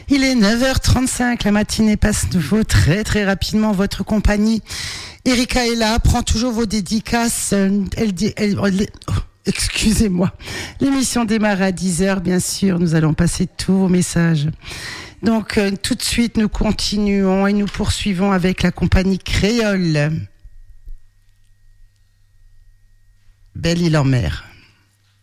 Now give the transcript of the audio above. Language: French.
Il est 9h35, la matinée passe nouveau très très rapidement. Votre compagnie, Erika est là, prend toujours vos dédicaces. Excusez-moi. L'émission démarre à 10h, bien sûr. Nous allons passer tous vos messages. Donc, tout de suite, nous continuons et nous poursuivons avec la compagnie Créole. Belle-Île en mer.